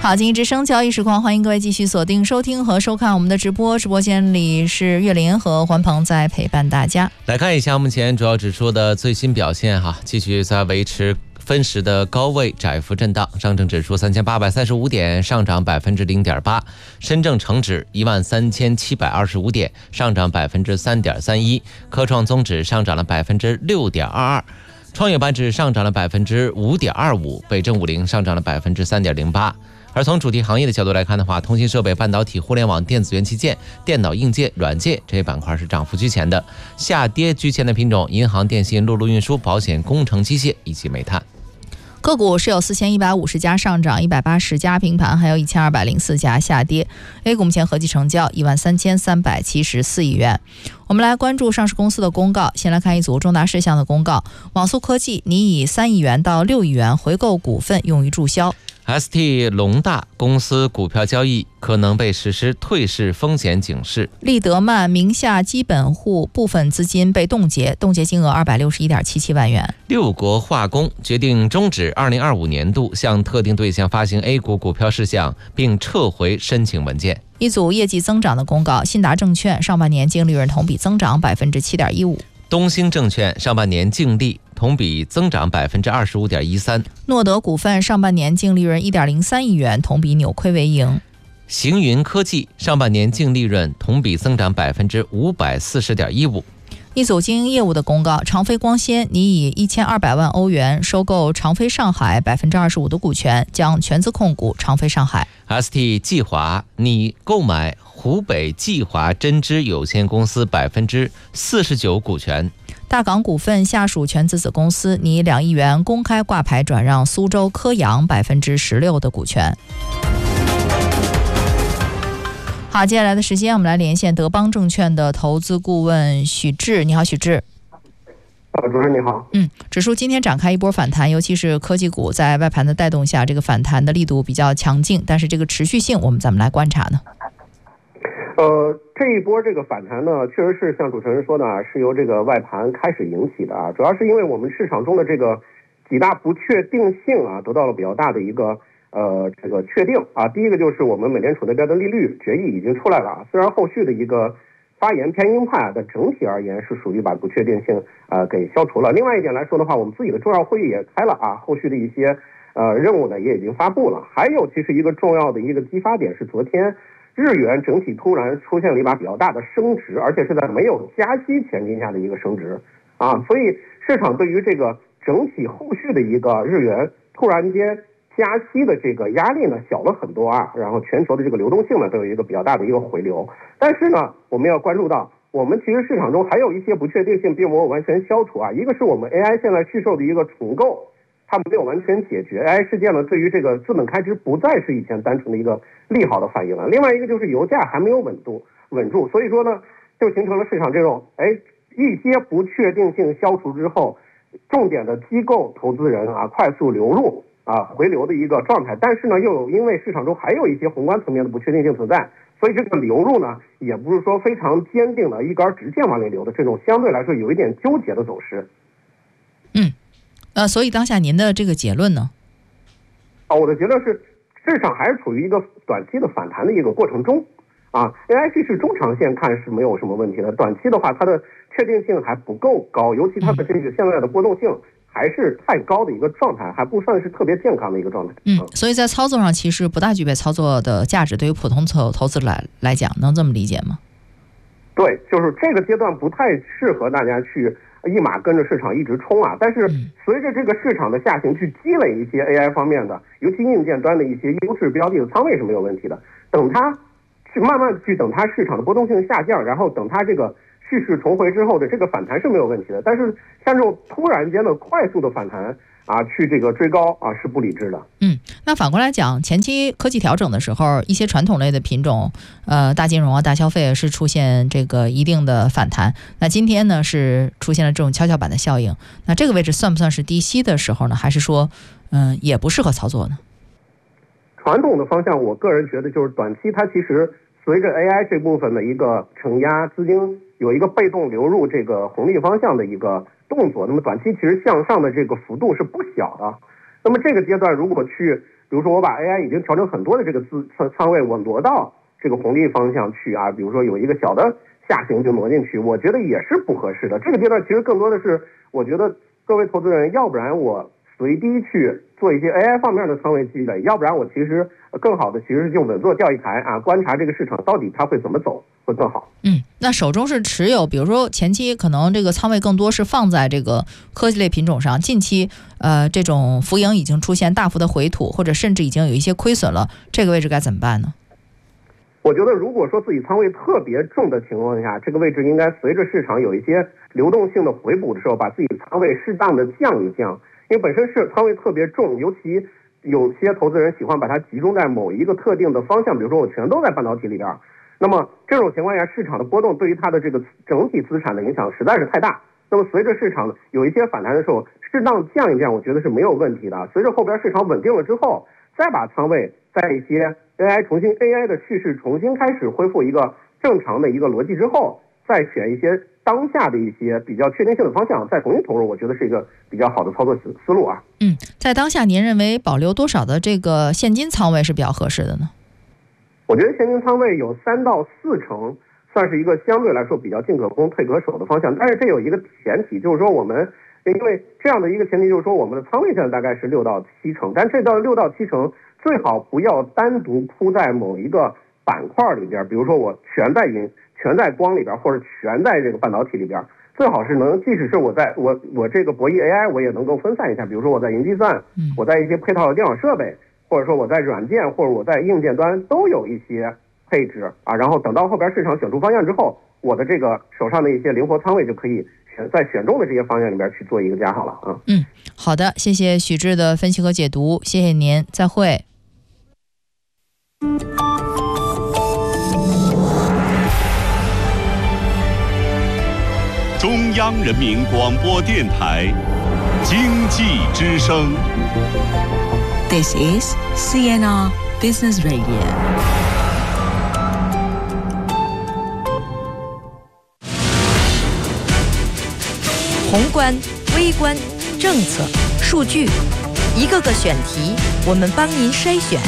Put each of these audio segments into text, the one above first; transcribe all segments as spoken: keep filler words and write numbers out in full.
好，经济之声交易实况，欢迎各位继续锁定收听和收看我们的直播。直播间里是岳林和环鹏在陪伴大家。 来看一下目前主要指数的最新表现哈，继续在维持分时的高位窄幅震荡。上证指数三千八百三十五点，上涨百分之零点八；深证成指一万三千七百二十五点，上涨百分之三点三一；科创综指上涨了百分之六点二二。创业板指上涨了百分之五点二五，北证五零上涨了百分之三点零八。而从主题行业的角度来看的话，通信设备、半导体、互联网、电子元器件、电脑硬件、软件这些板块是涨幅居前的。下跌居前的品种，银行、电信、陆路运输、保险、工程机械以及煤炭。 个股是有四千一百五十家上涨，一百八十家平盘，还有一千二百零四家下跌。A 股目前合计成交一万三千三百七十四亿元。我们来关注上市公司的公告，先来看一组重大事项的公告。网速科技拟以三亿元到六亿元回购股份，用于注销。 S T 龙大公司股票交易可能被实施退市风险警示。 利德曼名下基本户部分资金被冻结，冻结金额二百六十一点七七万元。 六国化工决定终止二零二五年度向特定对象发行 A 股股票事项，并撤回申请文件。 一组业绩增长的公告，信达证券上半年净利润同比增长百分之七点一五。 东兴证券上半年净利同比增长百分之二十五点一三。 诺德股份上半年净利润一点零三亿元，同比扭亏为盈。 行云科技上半年净利润同比增长百分之五百四十点一五。 一组经营业务的公告，长飞光纤拟以一千二百万欧元收购长飞上海百分之二十五的股权，将全资控股长飞上海。 S T 计华拟购买湖北计华针织有限公司百分之四十九股权。 大港股份下属全资子公司拟两亿元公开挂牌转让苏州科阳百分之十六的股权。好，接下来的时间我们来连线德邦证券的投资顾问许志。你好，许志。 呃，主持人你好。 嗯，指数今天展开一波反弹，尤其是科技股在外盘的带动下，这个反弹的力度比较强劲，但是这个持续性我们怎么来观察呢？ 呃，这一波这个反弹呢，确实是像主持人说的啊，是由这个外盘开始引起的啊，主要是因为我们市场中的这个几大不确定性啊，得到了比较大的一个呃这个确定啊。第一个就是我们美联储那边的利率决议已经出来了啊，虽然后续的一个发言偏鹰派，但整体而言是属于把不确定性呃给消除了。另外一点来说的话，我们自己的重要会议也开了啊，后续的一些呃任务呢也已经发布了。还有其实一个重要的一个激发点是昨天日元整体突然出现了一把比较大的升值，而且是在没有加息前提下的一个升值啊，所以市场对于这个整体后续的一个日元突然间加息的这个压力呢小了很多啊，然后全球的这个流动性呢都有一个比较大的一个回流。但是呢，我们要关注到，我们其实市场中还有一些不确定性并没有完全消除啊，一个是我们 A I 现在续售的一个重构，它没有完全解决 A I 事件呢，对于这个资本开支不再是以前单纯的一个利好的反应了。另外一个就是油价还没有稳住，稳住，所以说呢，就形成了市场这种，哎，一些不确定性消除之后，重点的机构投资人啊，快速流入啊，回流的一个状态。但是呢，又有因为市场中还有一些宏观层面的不确定性存在，所以这个流入呢，也不是说非常坚定的一根直线往里流的，这种相对来说有一点纠结的走势。 嗯。呃，所以当下您的这个结论呢？ 啊，我的结论是，市场还是处于一个短期的反弹的一个过程中，啊 ，A I 是中长线看是没有什么问题的，短期的话它的确定性还不够高，尤其它的这个现在的波动性还是太高的一个状态，还不算是特别健康的一个状态。 嗯，所以在操作上其实不大具备操作的价值，对于普通投投资来来讲，能这么理解吗？ 对，就是这个阶段不太适合大家去一马跟着市场一直冲啊，但是随着这个市场的下行，去积累一些 A I 方面的，尤其硬件端的一些优势标的的仓位是没有问题的。等它去慢慢去等它市场的波动性下降，然后等它这个蓄势重回之后的这个反弹是没有问题的。但是像这种突然间的快速的反弹啊，去这个追高啊，是不理智的。 嗯，那反过来讲，前期科技调整的时候，一些传统类的品种，呃，大金融啊、大消费是出现这个一定的反弹。那今天呢，是出现了这种跷跷板的效应。那这个位置算不算是低吸的时候呢？还是说，嗯、呃，也不适合操作呢？ 传统的方向，我个人觉得就是短期它其实随着 A I 这部分的一个承压，资金有一个被动流入这个红利方向的一个动作，那么短期其实向上的这个幅度是不小的。那么这个阶段如果去比如说我把 A I 已经调整很多的这个资仓位，我挪到这个红利方向去啊，比如说有一个小的下行就挪进去，我觉得也是不合适的。这个阶段其实更多的是，我觉得各位投资人，要不然我随低去做一些 A I 方面的仓位积累，要不然我其实更好的其实就稳坐钓鱼台啊，观察这个市场到底它会怎么走会更好。 嗯，那手中是持有，比如说前期可能这个仓位更多是放在这个科技类品种上，近期呃这种浮盈已经出现大幅的回吐，或者甚至已经有一些亏损了，这个位置该怎么办呢？ 我觉得如果说自己仓位特别重的情况下，这个位置应该随着市场有一些流动性的回补的时候，把自己仓位适当的降一降。因为本身是仓位特别重，尤其有些投资人喜欢把它集中在某一个特定的方向，比如说我全都在半导体里边，那么这种情况下，市场的波动对于它的这个整体资产的影响实在是太大。那么随着市场有一些反弹的时候，适当降一降，我觉得是没有问题的。随着后边市场稳定了之后，再把仓位在一些 A I 重新 A I 的趋势重新开始恢复一个正常的一个逻辑之后，再选一些当下的一些比较确定性的方向再重新投入，我觉得是一个比较好的操作思思路啊。 嗯，在当下您认为保留多少的这个现金仓位是比较合适的呢？ 我觉得现金仓位有三到四成算是一个相对来说比较进可攻退可守的方向，但是这有一个前提，就是说我们因为这样的一个前提就是说我们的仓位现在大概是六到七成，但这到六到七成最好不要单独铺在某一个板块里边，比如说我全在银全在光里边，或者全在这个半导体里边，最好是能，即使是我在我我这个博弈 A I 我也能够分散一下，比如说我在云计算，我在一些配套的电脑设备，或者说我在软件或者我在硬件端都有一些配置啊，然后等到后边市场选出方向之后，我的这个手上的一些灵活仓位就可以选在选中的这些方向里边去做一个加好了啊。 嗯，好的，谢谢许志的分析和解读，谢谢您，再会。 中央人民广播电台经济之声。 This is C N R Business Radio。 宏观、微观、政策、数据，一个个选题，我们帮您筛选。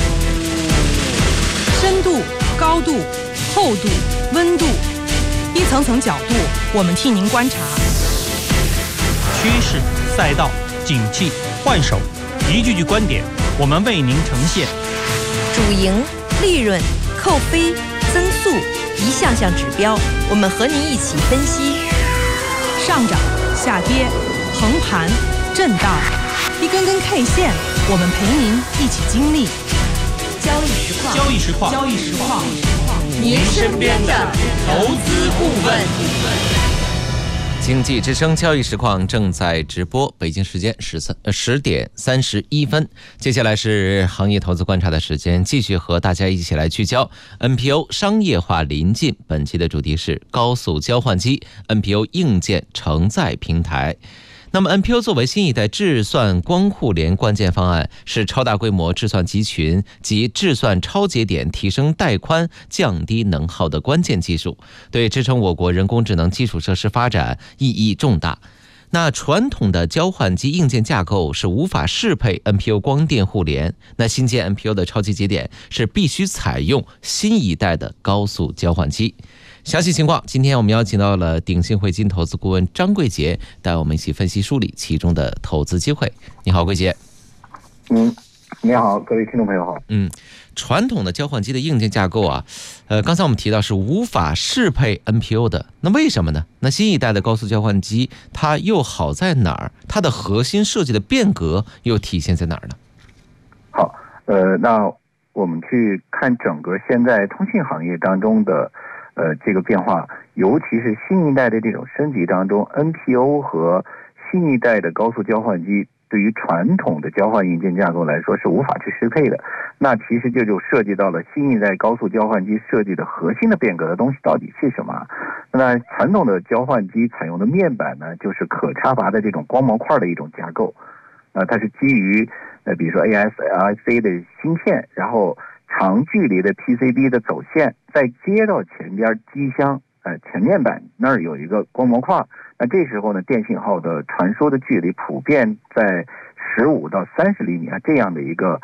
深度、高度、厚度、温度，一层层角度，我们替您观察。 趋势、赛道、景气、换手，一句句观点，我们为您呈现。 主营、利润、扣非、增速，一项项指标，我们和您一起分析。 上涨、下跌、横盘、震荡，一根根 K 线，我们陪您一起经历。 交易实况， 交易实况， 交易实况， 您身边的投资顾问。 经济之声交易实况正在直播，北京时间十三呃十点三十一分。接下来是行业投资观察的时间，继续和大家一起来聚焦 N P O 商业化临近。本期的主题是高速交换机 N P O 硬件承载平台。那么 N P O 作为新一代智算光互联关键方案，是超大规模智算集群及智算超节点提升带宽、降低能耗的关键技术，对支撑我国人工智能基础设施发展意义重大。那传统的交换机硬件架构是无法适配 N P O 光电互联，那新建 N P O 的超级节点是必须采用新一代的高速交换机。详细情况，今天我们邀请到了鼎信汇金投资顾问张桂杰，带我们一起分析梳理其中的投资机会。你好，桂杰。 嗯，你好，各位听众朋友好。 嗯，传统的交换机的硬件架构啊，呃，刚才我们提到是无法适配 N P O 的，那为什么呢？那新一代的高速交换机它又好在哪儿？它的核心设计的变革又体现在哪儿呢？ 好，呃，那我们去看整个现在通信行业当中的。呃，这个变化，尤其是新一代的这种升级当中 ，N P O 和新一代的高速交换机对于传统的交换硬件架构来说是无法去适配的。那其实这就涉及到了新一代高速交换机设计的核心的变革的东西到底是什么？那传统的交换机采用的面板呢，就是可插拔的这种光模块的一种架构，呃，它是基于呃，比如说 A S I C 的芯片，然后长距离的 P C B 的走线，再接到前边机箱，呃，前面板那儿有一个光模块。那这时候呢，电信号的传输的距离普遍在十五到三十厘米啊，这样的一个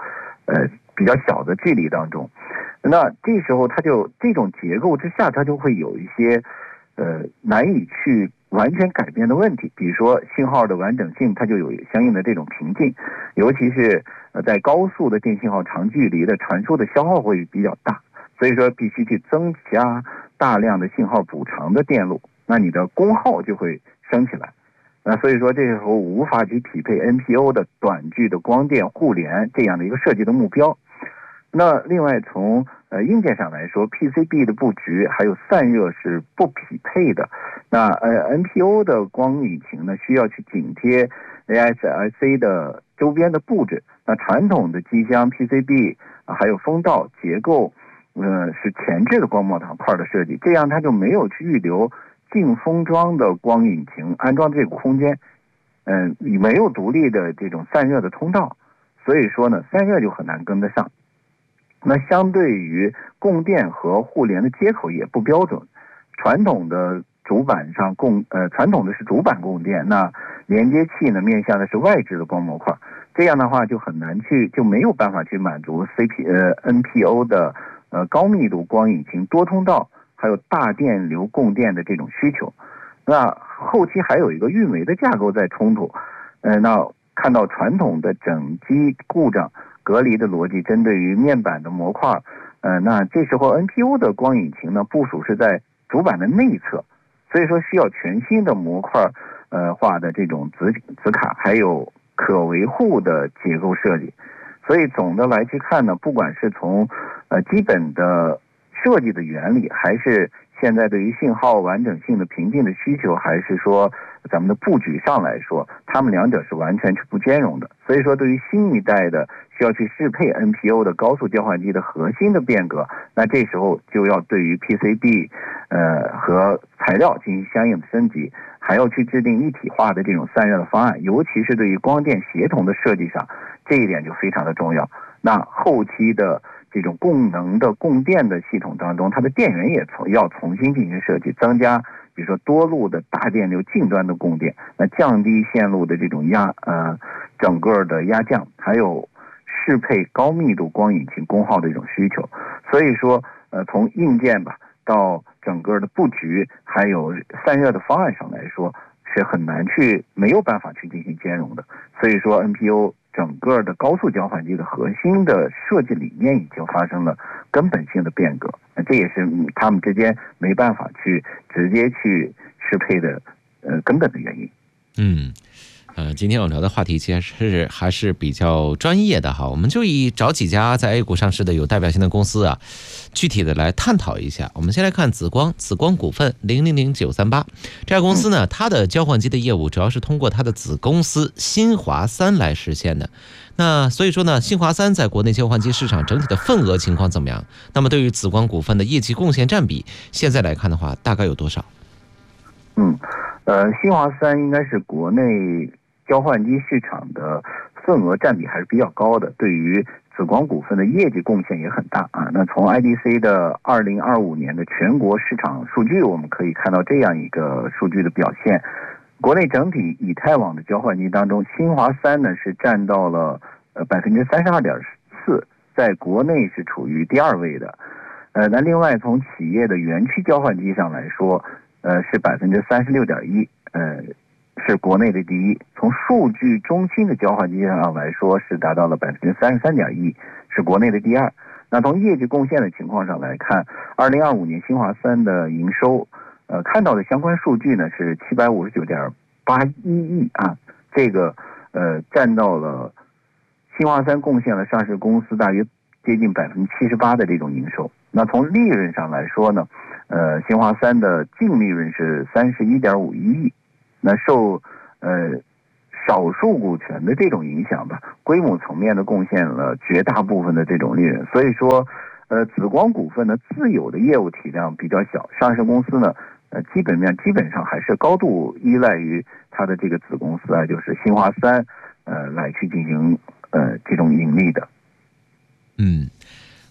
呃比较小的距离当中。那这时候它就这种结构之下，它就会有一些呃难以去完全改变的问题，比如说信号的完整性，它就有相应的这种瓶颈，尤其是呃在高速的电信号长距离的传输的消耗会比较大，所以说必须去增加大量的信号补偿的电路，那你的功耗就会升起来。那所以说这时候无法去匹配 N P O 的短距的光电互联这样的一个设计的目标。那另外从呃硬件上来说 ，P C B 的布局还有散热是不匹配的。那呃 N P O 的光引擎呢，需要去紧贴 A S I C 的周边的布置。那传统的机箱 P C B、啊、还有风道结构，呃是前置的光模塔块的设计，这样它就没有去预留进封装的光引擎安装这个空间，嗯、呃，没有独立的这种散热的通道，所以说呢，散热就很难跟得上。那相对于供电和互联的接口也不标准，传统的主板上供呃传统的是主板供电，那连接器呢面向的是外置的光模块，这样的话就很难去就没有办法去满足 C P 呃 N P O 的呃高密度光引擎多通道还有大电流供电的这种需求。那后期还有一个运维的架构在冲突，呃那看到传统的整机故障隔离的逻辑针对于面板的模块，呃，那这时候 N P O 的光引擎呢部署是在主板的内侧，所以说需要全新的模块呃化的这种子子卡，还有可维护的结构设计。所以总的来去看呢，不管是从呃基本的设计的原理，还是现在对于信号完整性的瓶颈的需求，还是说咱们的布局上来说，它们两者是完全是不兼容的。所以说对于新一代的需要去适配 N P O 的高速交换机的核心的变革，那这时候就要对于 P C B 呃和材料进行相应的升级，还要去制定一体化的这种散热的方案，尤其是对于光电协同的设计上，这一点就非常的重要。那后期的这种供能的供电的系统当中，它的电源也从要重新进行设计，增加比如说多路的大电流近端的供电，那降低线路的这种压呃整个的压降，还有适配高密度光引擎功耗的一种需求。所以说呃从硬件吧到整个的布局还有散热的方案上来说，是很难去没有办法去进行兼容的。所以说 N P O 整个的高速交换机的核心的设计理念已经发生了根本性的变革，这也是他们之间没办法去直接去适配的呃根本的原因。 嗯。呃，今天我聊的话题其实还是比较专业的哈，我们就以找几家在 A 股上市的有代表性的公司啊，具体的来探讨一下。我们先来看紫光，紫光股份零零零九三八这家公司呢，它的交换机的业务主要是通过它的子公司新华三来实现的。那所以说呢，新华三在国内交换机市场整体的份额情况怎么样？那么对于紫光股份的业绩贡献占比，现在来看的话，大概有多少？ 嗯，呃，新华三应该是国内交换机市场的份额占比还是比较高的，对于紫光股份的业绩贡献也很大啊。那从 I D C 的二零二五年的全国市场数据，我们可以看到这样一个数据的表现：国内整体以太网的交换机当中，新华三呢是占到了呃百分之三十二点四，在国内是处于第二位的。呃，那另外从企业的园区交换机上来说，呃是百分之三十六点一，呃。是国内的第一。从数据中心的交换机上来说，是达到了百分之三十三点一，是国内的第二。那从业绩贡献的情况上来看，二零二五年新华三的营收，呃，看到的相关数据呢是七百五十九点八一亿啊，这个呃占到了新华三贡献了上市公司大约接近百分之七十八的这种营收。那从利润上来说呢，呃，新华三的净利润是三十一点五一亿。那受呃少数股权的这种影响吧，规模层面的贡献了绝大部分的这种利润。所以说，呃，紫光股份呢自有的业务体量比较小，上市公司呢，呃，基本面基本上还是高度依赖于它的这个子公司啊，就是新华三，呃，来去进行呃这种盈利的。 嗯。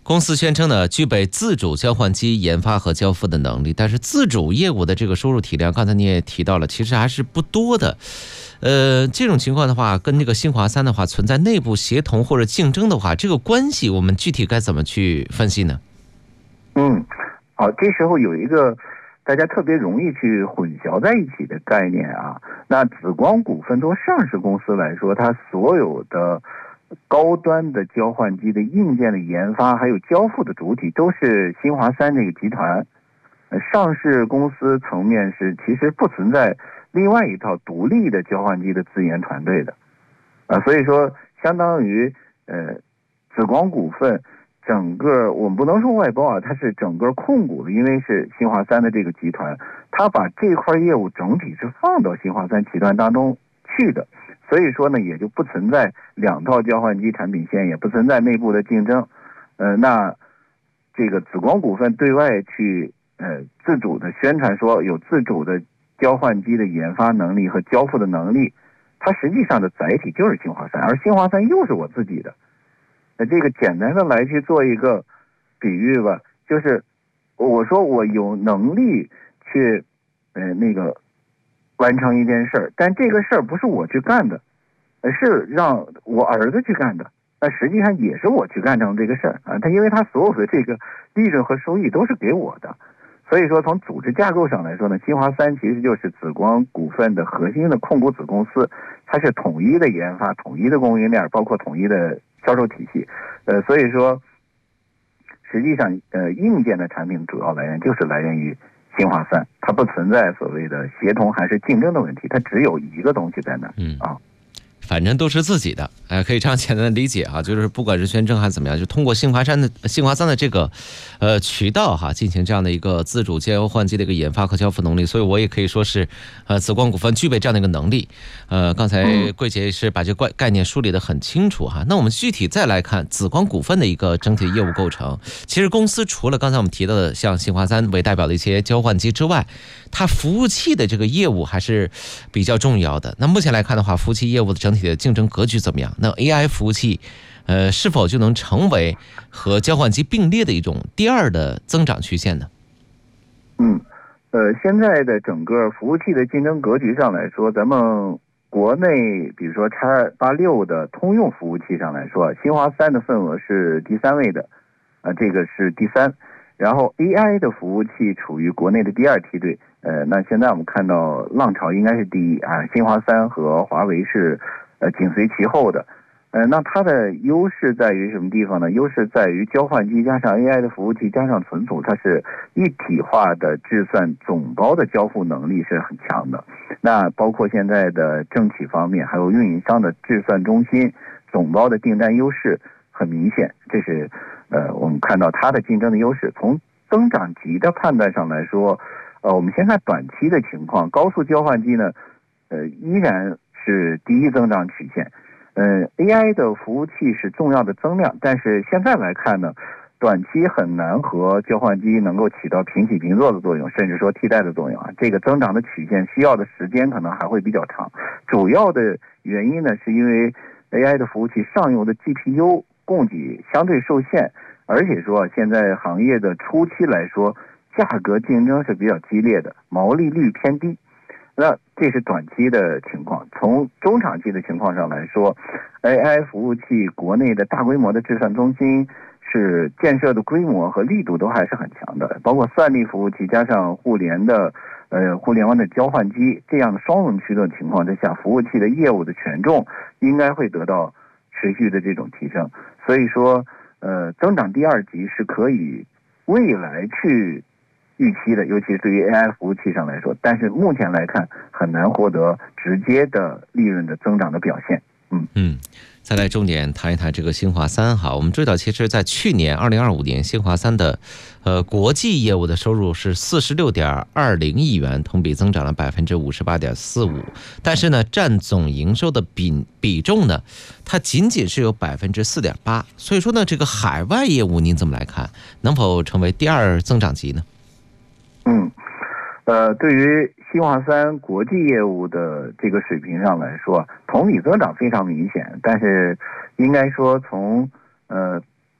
公司宣称呢，具备自主交换机研发和交付的能力，但是自主业务的这个收入体量，刚才你也提到了，其实还是不多的。呃，这种情况的话，跟这个新华三的话存在内部协同或者竞争的话，这个关系我们具体该怎么去分析呢？ 嗯，好，这时候有一个大家特别容易去混淆在一起的概念啊。那紫光股份作为上市公司来说，它所有的高端的交换机的硬件的研发还有交付的主体都是新华三这个集团。呃，上市公司层面是其实不存在另外一套独立的交换机的自研团队的，啊，所以说相当于呃紫光股份整个我们不能说外包啊，它是整个控股的，因为是新华三的这个集团，它把这块业务整体是放到新华三集团当中去的，所以说呢也就不存在两套交换机产品线，也不存在内部的竞争。呃，那这个紫光股份对外去呃自主的宣传说有自主的交换机的研发能力和交付的能力，它实际上的载体就是新华三，而新华三又是我自己的。那这个简单的来去做一个比喻吧，就是我说我有能力去呃那个完成一件事儿，但这个事儿不是我去干的，而是让我儿子去干的，那实际上也是我去干成这个事儿啊。他因为他所有的这个利润和收益都是给我的，所以说从组织架构上来说呢，新华三其实就是紫光股份的核心的控股子公司，它是统一的研发、统一的供应链，包括统一的销售体系。呃，所以说实际上呃硬件的产品主要来源就是来源于新华三，它不存在所谓的协同还是竞争的问题，它只有一个东西在那儿。 嗯啊。 反正都是自己的，哎、呃，可以这样简单的理解哈，就是不管是宣称还是怎么样，就通过新华三的新华三的这个呃渠道哈，进行这样的一个自主交换机的一个研发和交付能力，所以我也可以说是呃紫光股份具备这样的一个能力。呃，刚才桂姐是把这个概念梳理得很清楚哈。那我们具体再来看紫光股份的一个整体业务构成，其实公司除了刚才我们提到的像新华三为代表的一些交换机之外，它服务器的这个业务还是比较重要的。那目前来看的话，服务器业务的整体的竞争格局怎么样？那 A I 服务器，呃，是否就能成为和交换机并列的一种第二的增长曲线呢？ 嗯，呃，现在的整个服务器的竞争格局上来说，咱们国内比如说 X 八六的通用服务器上来说，新华三的份额是第三位的，啊、呃，这个是第三。然后 A I 的服务器处于国内的第二梯队，呃，那现在我们看到浪潮应该是第一啊，新华三和华为是呃紧随其后的，呃，那它的优势在于什么地方呢？优势在于交换机加上 A I 的服务器加上存储，它是一体化的制算总包的交付能力是很强的。那包括现在的政企方面，还有运营商的制算中心总包的订单优势很明显，这是呃我们看到它的竞争的优势。从增长级的判断上来说，呃，我们先看短期的情况，高速交换机呢，呃，依然是第一增长曲线。呃 ，A I 的服务器是重要的增量，但是现在来看呢，短期很难和交换机能够起到平起平坐的作用，甚至说替代的作用啊。这个增长的曲线需要的时间可能还会比较长。主要的原因呢，是因为 A I 的服务器上游的 G P U 供给相对受限，而且说现在行业的初期来说，价格竞争是比较激烈的，毛利率偏低。那这是短期的情况。从中长期的情况上来说 ，A I 服务器国内的大规模的制算中心是建设的规模和力度都还是很强的，包括算力服务器加上互联的呃互联网的交换机这样的双轮驱动情况之下，服务器的业务的权重应该会得到持续的这种提升。所以说，呃，增长第二级是可以未来去预期的，尤其是对于 A I 服务器上来说，但是目前来看很难获得直接的利润的增长的表现。嗯嗯，再来重点谈一谈这个新华三哈。我们注意到，其实在去年二零二五年，新华三的呃国际业务的收入是四十六点二零亿元，同比增长了百分之五十八点四五。但是呢，占总营收的比比重呢，它仅仅是有百分之四点八。所以说呢，这个海外业务您怎么来看？能否成为第二增长级呢？ 嗯，呃，对于新华三国际业务的这个水平上来说，同比增长非常明显，但是应该说从呃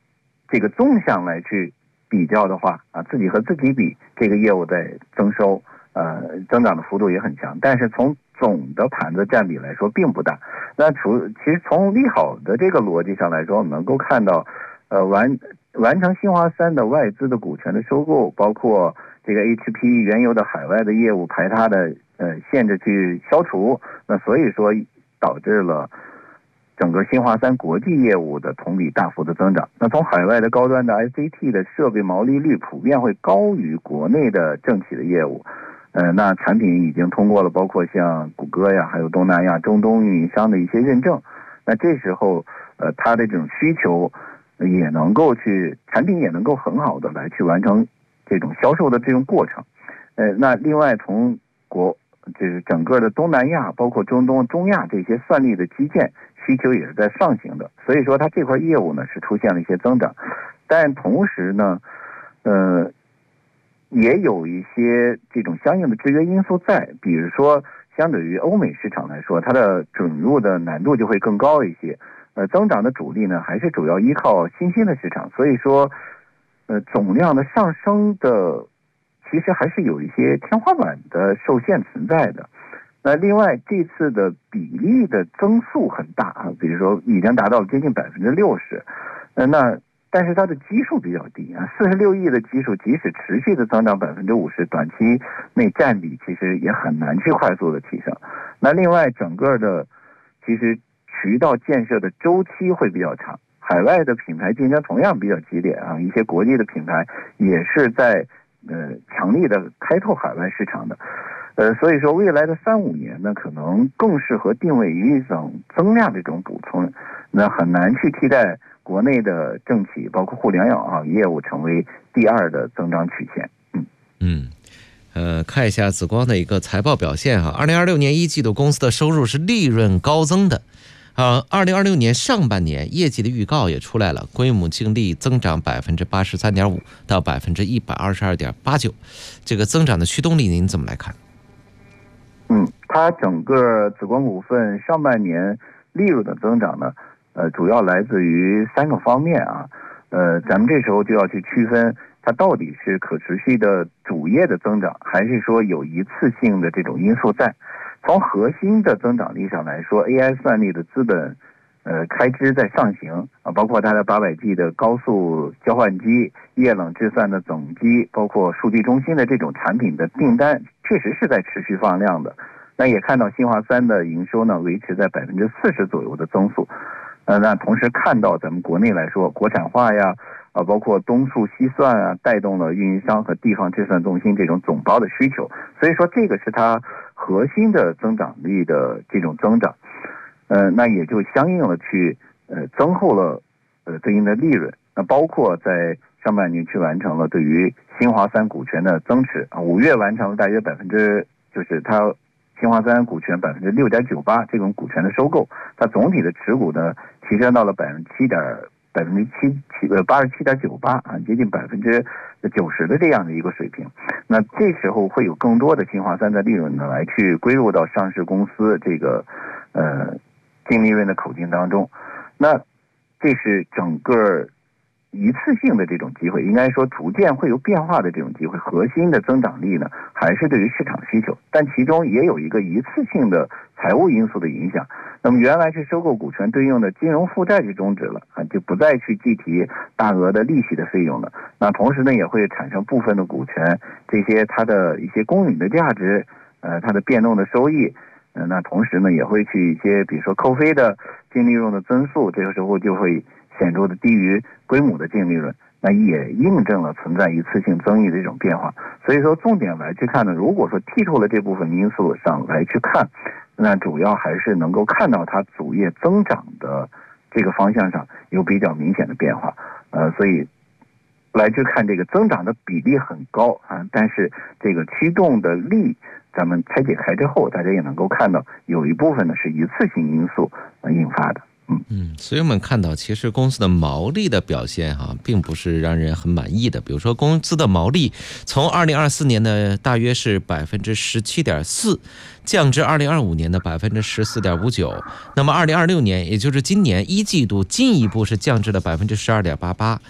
这个纵向来去比较的话啊，自己和自己比，这个业务在增收，呃，增长的幅度也很强，但是从总的盘子占比来说并不大。那除其实从利好的这个逻辑上来说，我们能够看到，呃，完完成新华三的外资的股权的收购，包括这个 H P 原油的海外的业务排他的呃限制去消除，那所以说导致了整个新华三国际业务的同比大幅的增长。那从海外的高端的 I C T 的设备毛利率普遍会高于国内的政企的业务。呃，那产品已经通过了包括像谷歌呀，还有东南亚、中东运营商的一些认证。那这时候，呃，它的这种需求也能够去，产品也能够很好的来去完成这种销售的这种过程。呃，那另外从国就是整个的东南亚，包括中东、中亚这些算力的基建需求也是在上行的，所以说它这块业务呢是出现了一些增长，但同时呢，呃。也有一些这种相应的制约因素在，比如说相对于欧美市场来说，它的准入的难度就会更高一些，呃，增长的主力呢还是主要依靠新兴的市场，所以说，呃，总量的上升的其实还是有一些天花板的受限存在的。那另外这次的比例的增速很大啊，比如说已经达到了接近百分之六十，呃，那。但是它的基数比较低啊，四十六亿的基数，即使持续的增长百分之五十，短期内占比其实也很难去快速的提升。那另外整个的其实渠道建设的周期会比较长，海外的品牌竞争同样比较激烈啊，一些国际的品牌也是在呃强力的开拓海外市场的，呃，所以说未来的三五年呢，可能更适合定位于一种增量的这种补充，那很难去替代国内的政企包括互联网啊业务成为第二的增长曲线。嗯嗯，呃，看一下紫光的一个财报表现哈，二零二六年一季度公司的收入是利润高增的。啊，二零二六年上半年业绩的预告也出来了，规模净利增长百分之八十三点五到百分之一百二十二点八九，这个增长的驱动力您怎么来看？ 嗯，它整个紫光股份上半年利润的增长呢，呃，主要来自于三个方面啊，呃，咱们这时候就要去区分它到底是可持续的主业的增长，还是说有一次性的这种因素在。从核心的增长力上来说 ，A I 算力的资本，呃，开支在上行啊，包括它的八百 G 的高速交换机、液冷制算的总机，包括数据中心的这种产品的订单，确实是在持续放量的。那也看到新华三的营收呢，维持在百分之四十左右的增速。呃，那同时看到咱们国内来说，国产化呀，啊，包括东数西算啊，带动了运营商和地方制算中心这种总包的需求。所以说，这个是它核心的增长率的这种增长。呃，那也就相应的去呃增厚了呃对应的利润。那包括在上半年去完成了对于新华三股权的增持啊，五月完成了大约百分之就是它。新华三股权百分之六点九八这种股权的收购，它总体的持股呢提升到了百分之七点百分之七七呃八十七点九八啊，接近百分之九十的这样的一个水平。那这时候会有更多的新华三的利润呢来去归入到上市公司这个呃净利润的口径当中。那这是整个一次性的这种机会，应该说逐渐会有变化的这种机会，核心的增长力呢还是对于市场需求，但其中也有一个一次性的财务因素的影响。那么原来去收购股权对应的金融负债就终止了啊，就不再去计提大额的利息的费用了。那同时呢，也会产生部分的股权这些它的一些公允的价值，呃，它的变动的收益。呃，那同时呢，也会去一些比如说扣非的净利润的增速，这个时候就会显著的低于归母的净利润，那也印证了存在一次性增益的这种变化。所以说重点来去看呢，如果说剔除了这部分因素上来去看，那主要还是能够看到它主业增长的这个方向上有比较明显的变化。呃，所以来去看这个增长的比例很高啊，但是这个驱动的力咱们拆解开之后，大家也能够看到有一部分呢是一次性因素呃引发的。嗯嗯，所以我们看到，其实公司的毛利的表现哈、啊，并不是让人很满意的。比如说，公司的毛利从二零二四年的大约是百分之十七点四，降至二零二五年的百分之十四点五九。那么二零二六年，也就是今年一季度，进一步是降至了百分之十二点八八。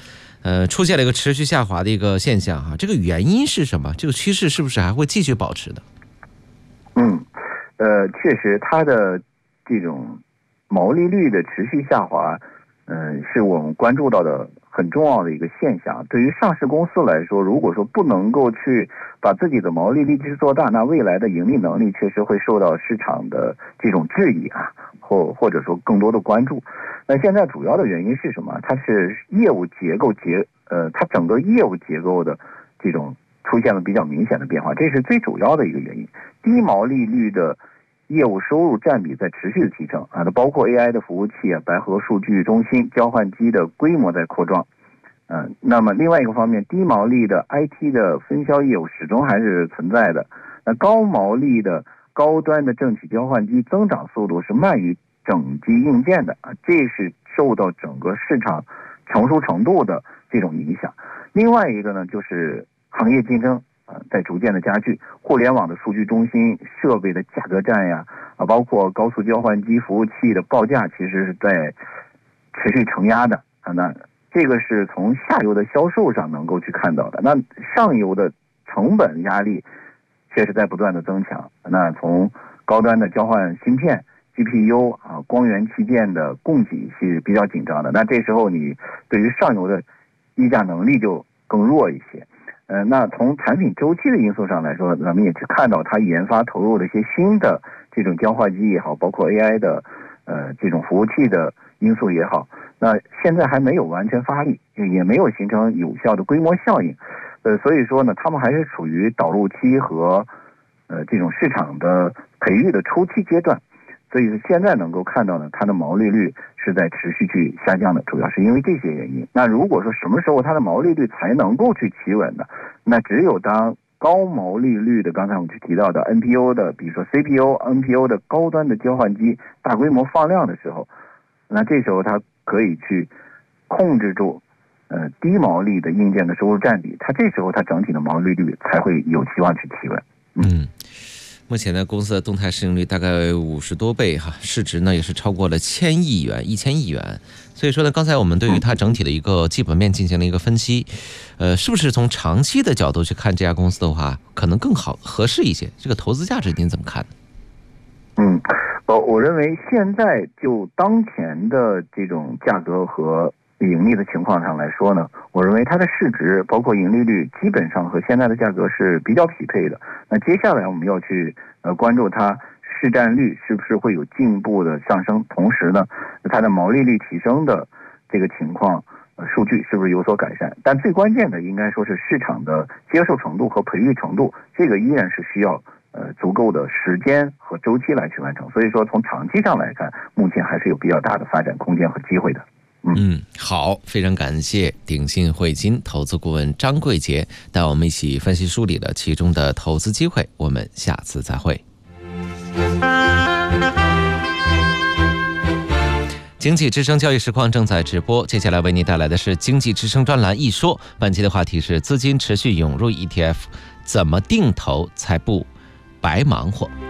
呃，出现了一个持续下滑的一个现象哈，这个原因是什么？这个趋势是不是还会继续保持的？ 嗯，呃，确实，它的这种毛利率的持续下滑，嗯、呃，是我们关注到的很重要的一个现象。对于上市公司来说，如果说不能够去把自己的毛利率去做大，那未来的盈利能力确实会受到市场的这种质疑啊，或或者说更多的关注。那现在主要的原因是什么？它是业务结构结呃，它整个业务结构的这种出现了比较明显的变化，这是最主要的一个原因。低毛利率的业务收入占比在持续的提升啊，它包括 A I 的服务器啊、白河数据中心、交换机的规模在扩张。嗯、呃，那么另外一个方面，低毛利的 I T 的分销业务始终还是存在的。那高毛利的高端的政企交换机增长速度是慢于整机硬件的啊，这是受到整个市场成熟程度的这种影响。另外一个呢，就是行业竞争啊，在逐渐的加剧，互联网的数据中心设备的价格战呀，啊，包括高速交换机服务器的报价，其实是在持续承压的啊。那这个是从下游的销售上能够去看到的。那上游的成本压力确实在不断的增强。那从高端的交换芯片、G P U 啊、光源器件的供给是比较紧张的。那这时候你对于上游的议价能力就更弱一些。呃，那从产品周期的因素上来说，咱们也是看到它研发投入的一些新的这种交换机也好，包括 A I 的呃这种服务器的因素也好，那现在还没有完全发力，也没有形成有效的规模效应。呃，所以说呢，他们还是处于导入期和呃这种市场的培育的初期阶段。所以现在能够看到呢，它的毛利率是在持续去下降的，主要是因为这些原因。那如果说什么时候它的毛利率才能够去企稳呢？那只有当高毛利率的，刚才我们去提到的 N P U 的，比如说 C P U、N P U 的高端的交换机大规模放量的时候，那这时候它可以去控制住呃低毛利的硬件的收入占比，它这时候它整体的毛利率才会有希望去企稳。 嗯。目前呢，公司的动态市盈率大概五十多倍哈，市值呢也是超过了千亿元、一千亿元。所以说呢，刚才我们对于它整体的一个基本面进行了一个分析，呃，是不是从长期的角度去看这家公司的话，可能更好合适一些？这个投资价值您怎么看呢？ 嗯，我我认为现在就当前的这种价格和盈利的情况上来说呢，我认为它的市值包括盈利率基本上和现在的价格是比较匹配的。那接下来我们要去呃关注它市占率是不是会有进一步的上升，同时呢，它的毛利率提升的这个情况呃数据是不是有所改善。但最关键的应该说是市场的接受程度和培育程度，这个依然是需要呃足够的时间和周期来去完成。所以说从长期上来看，目前还是有比较大的发展空间和机会的。 嗯，好，非常感谢鼎信汇金投资顾问张贵杰带我们一起分析梳理了其中的投资机会，我们下次再会。经济之声交易实况正在直播，接下来为您带来的是经济之声专栏一说。本期的话题是资金持续涌入 E T F， 怎么定投才不白忙活。